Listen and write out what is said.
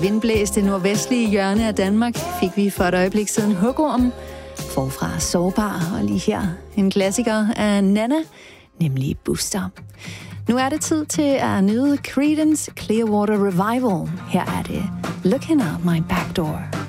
Vindblæste nordvestlige hjørne af Danmark fik vi for et øjeblik siden Hugorm. Forfra Sårbar, og lige her en klassiker af Nana, nemlig Booster. Nu er det tid til at nyde Creedence Clearwater Revival. Her er det Looking Out My Back Door.